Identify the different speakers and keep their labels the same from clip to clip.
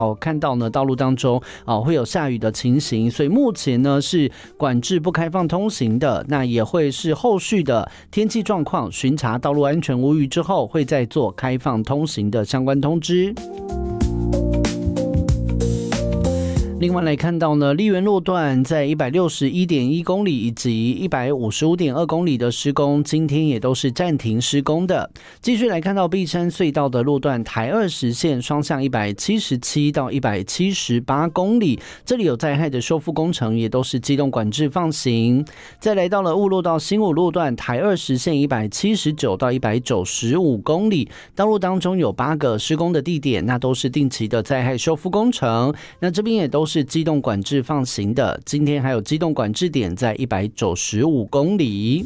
Speaker 1: 看到呢道路当中会有下雨的情形，所以目前呢是管制不开放通行的，那也会是后续的天气状况巡查道路安全无虞之后，会再做开放通行的相关通知。另外来看到呢，丽园路段在 161.1 公里以及 155.2 公里的施工，今天也都是暂停施工的。继续来看到碧山隧道的路段台二实线双向177到178公里，这里有灾害的修复工程，也都是机动管制放行。再来到了雾路到新武路段台二实线179到195公里，道路当中有8个施工的地点，那都是定期的灾害修复工程，那这边也都是机动管制放行的，今天还有机动管制点在195公里。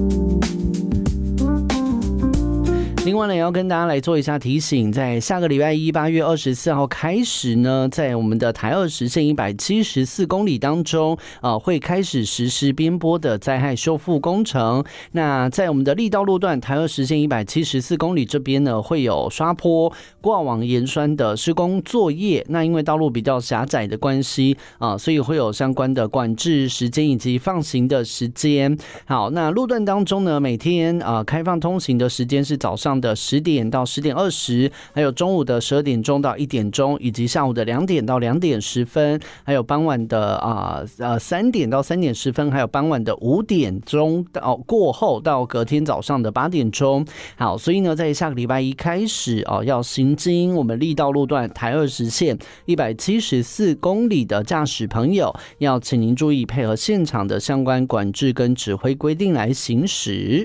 Speaker 1: 另外呢，也要跟大家来做一下提醒，在下个礼拜一8月24号开始呢，在我们的台二实线174公里当中会开始实施边坡的灾害修复工程。那在我们的力道路段台二实线174公里这边呢，会有刷坡、挂网盐酸的施工作业。那因为道路比较狭窄的关系所以会有相关的管制时间以及放行的时间。好，那路段当中呢，每天开放通行的时间是早上的10点到10点20，还有中午的12点钟到1点钟，以及下午的2点到2点10分，还有傍晚的3点到3点10分，还有傍晚的5点钟到过后到隔天早上的8点钟。好，所以呢，在下个礼拜一开始要行经我们力道路段台二实线174公里的驾驶朋友，要请您注意配合现场的相关管制跟指挥规定来行驶。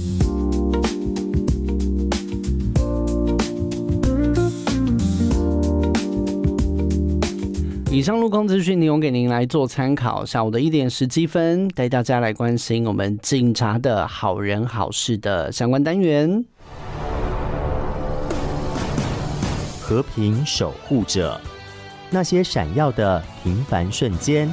Speaker 1: 以上路况资讯提供给您来做参考。下午的1点10几分，带大家来关心我们警察的好人好事的相关单元。
Speaker 2: 和平守护者，那些闪耀的平凡瞬间。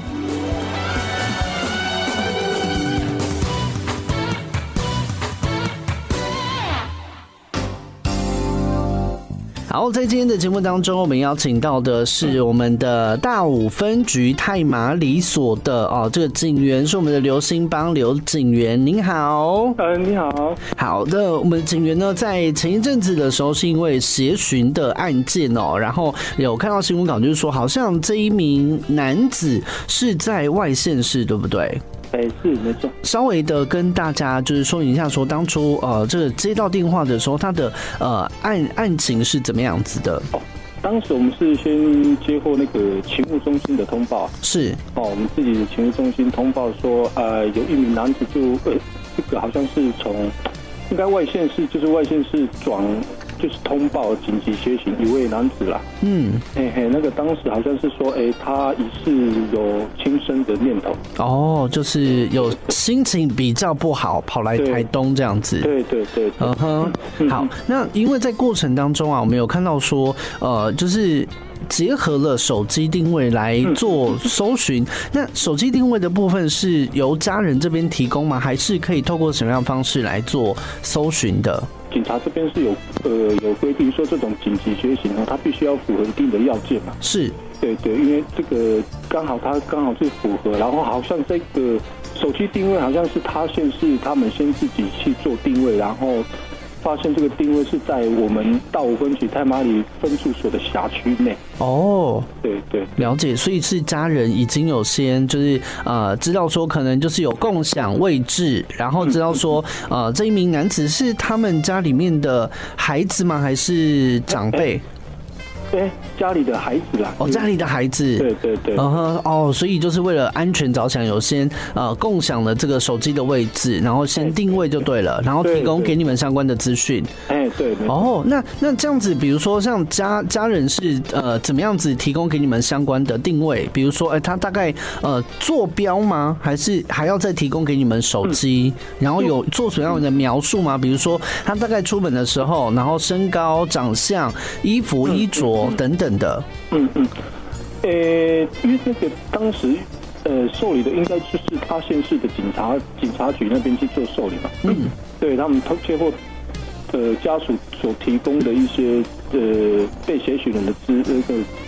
Speaker 1: 好，在今天的节目当中，我们邀请到的是我们的大武分局太麻里所的这个警员是我们的刘兴邦刘警员，您好。
Speaker 3: 你好。
Speaker 1: 好的，我们警员呢，在前一阵子的时候，是因为协寻的案件然后有看到新闻稿，就是说好像这一名男子是在外县市，对不对？
Speaker 3: 是没错。
Speaker 1: 稍微的跟大家就是说明一下，说当初这个接到电话的时候，他的案情是怎么样子的？
Speaker 3: 当时我们是先接获那个勤务中心的通报，
Speaker 1: 是
Speaker 3: 我们自己的勤务中心通报说，有一名男子这个好像是从应该外县市，就是外县市转。就是通报紧急协寻一位男子啦，那个当时好像是说，他疑似有轻生的念头，
Speaker 1: 就是有心情比较不好，跑来台东这样子，
Speaker 3: 对，
Speaker 1: 好，那因为在过程当中我们有看到说，就是结合了手机定位来做搜寻，那手机定位的部分是由家人这边提供吗？还是可以透过什么样的方式来做搜寻的？
Speaker 3: 警察这边是有规定说，这种紧急协寻它必须要符合一定的要件嘛。是，对，因为这个刚好是符合，然后好像这个手机定位好像是他县市他们先自己去做定位，然后发现这个定位是在我们大武分局太麻里分驻所的辖区内。对，
Speaker 1: 了解。所以是家人已经有先就是知道说可能就是有共享位置，然后知道说这一名男子是他们家里面的孩子吗？还是长辈？
Speaker 3: 家里的孩子啦。
Speaker 1: 家里的孩子。对。所以就是为了安全着想，有先共享了这个手机的位置，然后先定位就对了，然后提供给你们相关的资讯。
Speaker 3: 对。
Speaker 1: 那这样子，比如说像家人是怎么样子提供给你们相关的定位？比如说，他大概坐标吗？还是还要再提供给你们手机？然后有做什么样的描述吗？比如说他大概出门的时候，然后身高、长相、衣服、衣着。等等的，
Speaker 3: 因为那个当时受理的应该就是他县市的警察局那边去做受理嘛，对他们接获家属所提供的一些被协寻人的